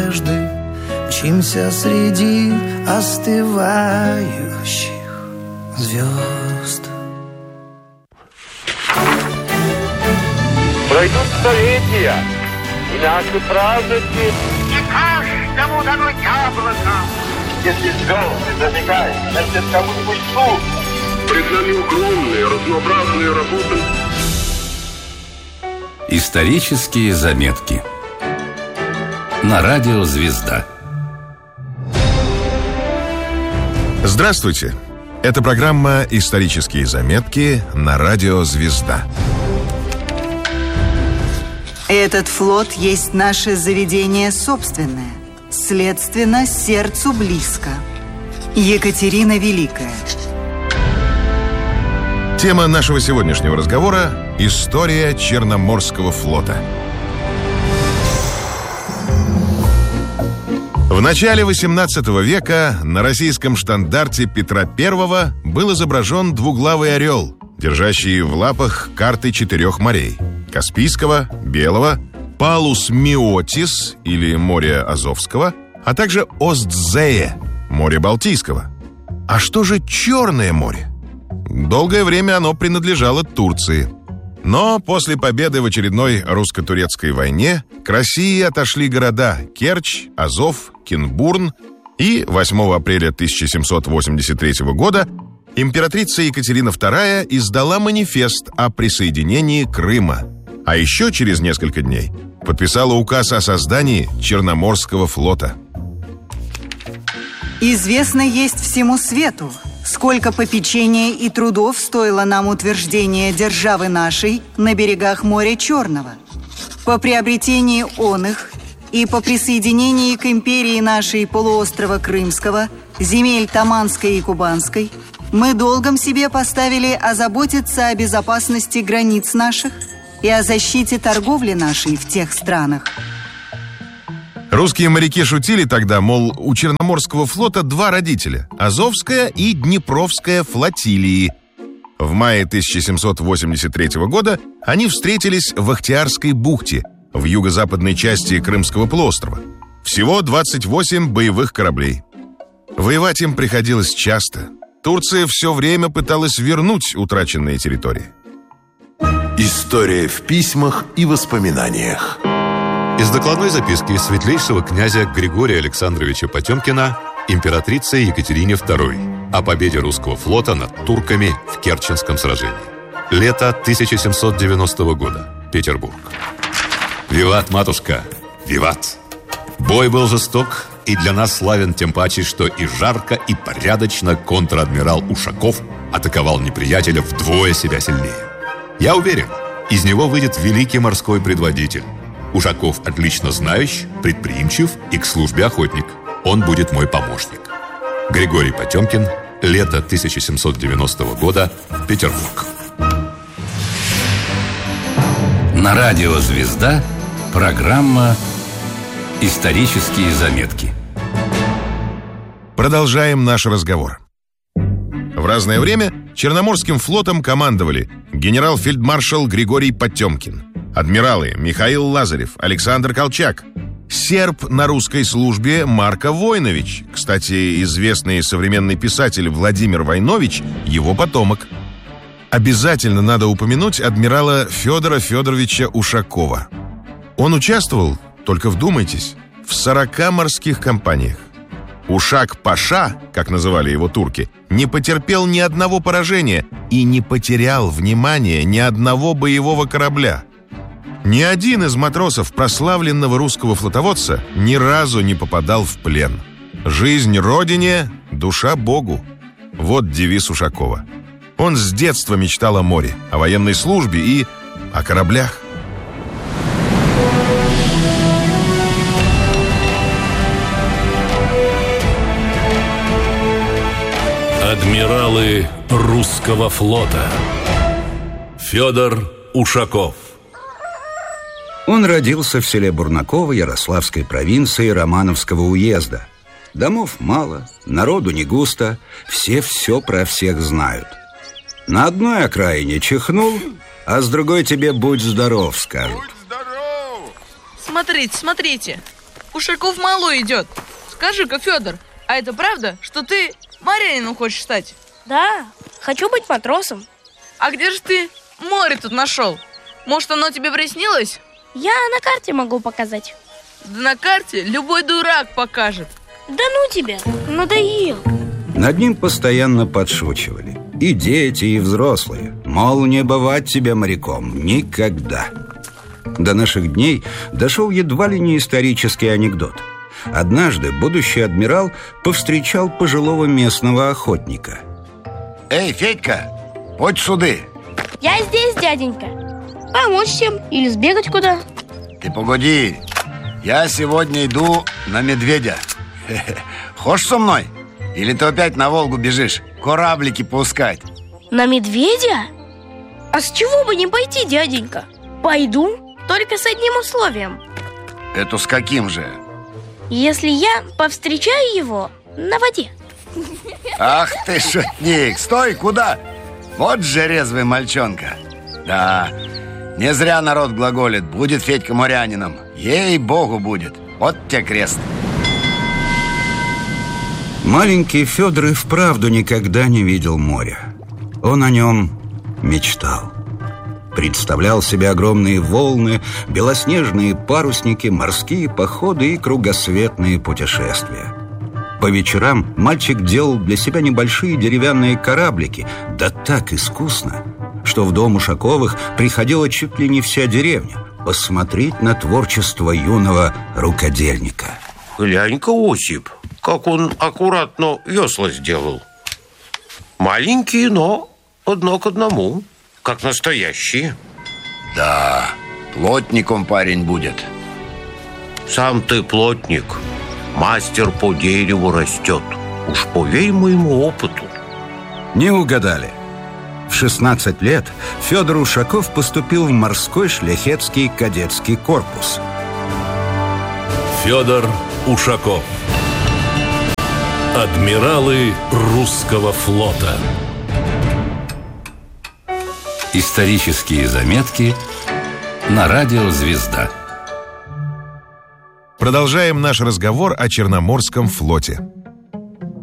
надежды мчимся среди остывающих звезд. Пройдут столетия, и наши праздники не каждому дано яблоко. Если звезды зажигают, значит, кому-нибудь суд. Перед нами огромные, разнообразные работы. Исторические заметки на радио «Звезда». Здравствуйте! Это программа «Исторические заметки» на радио «Звезда». Этот флот есть наше заведение собственное, следственно, сердцу близко. Екатерина Великая. Тема нашего сегодняшнего разговора – история Черноморского флота. В начале XVIII века на российском штандарте Петра I был изображен двуглавый орел, держащий в лапах карты 4 морей – Каспийского, Белого, Палус Миотис или море Азовского, а также Остзее – море Балтийского. А что же Черное море? Долгое время оно принадлежало Турции. Но после победы в очередной русско-турецкой войне к России отошли города Керчь, Азов, Кинбурн, и 8 апреля 1783 года императрица Екатерина II издала манифест о присоединении Крыма, а еще через несколько дней подписала указ о создании Черноморского флота. Известно есть всему свету, сколько попечения и трудов стоило нам утверждение державы нашей на берегах моря Черного. По приобретении оных и по присоединении к империи нашей полуострова Крымского, земель Таманской и Кубанской, мы долгом себе поставили озаботиться о безопасности границ наших и о защите торговли нашей в тех странах. Русские моряки шутили тогда, мол, у Черноморского флота 2 родителя – Азовская и Днепровская флотилии. В мае 1783 года они встретились в Ахтиарской бухте, в юго-западной части Крымского полуострова. Всего 28 боевых кораблей. Воевать им приходилось часто. Турция все время пыталась вернуть утраченные территории. История в письмах и воспоминаниях. Из докладной записки светлейшего князя Григория Александровича Потемкина императрице Екатерине II о победе русского флота над турками в Керченском сражении. Лето 1790 года. Петербург. Виват, матушка, виват! Бой был жесток и для нас славен тем паче, что и жарко, и порядочно контр-адмирал Ушаков атаковал неприятеля вдвое себя сильнее. Я уверен, из него выйдет великий морской предводитель. Ушаков отлично знающий, предприимчив и к службе охотник. Он будет мой помощник. Григорий Потемкин. Лето 1790 года. Петербург. На радио «Звезда» программа «Исторические заметки». Продолжаем наш разговор. В разное время Черноморским флотом командовали генерал-фельдмаршал Григорий Потемкин, адмиралы Михаил Лазарев, Александр Колчак, серб на русской службе Марко Войнович, кстати, известный современный писатель Владимир Войнович, его потомок. Обязательно надо упомянуть адмирала Федора Федоровича Ушакова. Он участвовал, только вдумайтесь, в 40 морских компаниях. Ушак-паша, как называли его турки, не потерпел ни одного поражения и не потерял внимания ни одного боевого корабля. Ни один из матросов прославленного русского флотоводца ни разу не попадал в плен. «Жизнь Родине, душа Богу». Вот девиз Ушакова. Он с детства мечтал о море, о военной службе и о кораблях. Адмиралы русского флота. Федор Ушаков. Он родился в селе Бурнаково Ярославской провинции Романовского уезда. Домов мало, народу не густо, все про всех знают. На одной окраине чихнул, а с другой тебе «будь здоров» скажут. Смотрите, Ушаков мало идет. Скажи-ка, Федор, а это правда, что ты морянином хочешь стать? Да, хочу быть матросом. А где же ты море тут нашел? Может, оно тебе приснилось? Я на карте могу показать. Да на карте любой дурак покажет. Да ну тебя, надоел. Над ним постоянно подшучивали. И дети, и взрослые. Мол, не бывать тебе моряком никогда. До наших дней дошел едва ли не исторический анекдот. Однажды будущий адмирал повстречал пожилого местного охотника. Эй, Федька, подь суды. Я здесь, дяденька. Помочь чем? Или сбегать куда? Ты погоди. Я сегодня иду на медведя. Хочешь со мной? Или ты опять на Волгу бежишь кораблики пускать? На медведя? А с чего бы не пойти, дяденька? Пойду, только с одним условием. Это с каким же? Если я повстречаю его на воде. Ах ты шутник, стой, куда? Вот же резвый мальчонка. Да, не зря народ глаголит. Будет Федька морянином. Ей-богу будет. Вот тебе крест. Маленький Федор и вправду никогда не видел моря. Он о нем мечтал. Представлял себе огромные волны, белоснежные парусники, морские походы и кругосветные путешествия. По вечерам мальчик делал для себя небольшие деревянные кораблики, да так искусно, что в дом Ушаковых приходила чуть ли не вся деревня посмотреть на творчество юного рукодельника. Глянь-ка, Осип, как он аккуратно весла сделал. Маленькие, но одно к одному, как настоящие. Да, плотником парень будет. Сам ты плотник, мастер по дереву растет. Уж поверь моему опыту. Не угадали. В 16 лет Федор Ушаков поступил в морской шляхетский кадетский корпус. Федор Ушаков. Адмиралы русского флота. Исторические заметки на радио «Звезда». Продолжаем наш разговор о Черноморском флоте.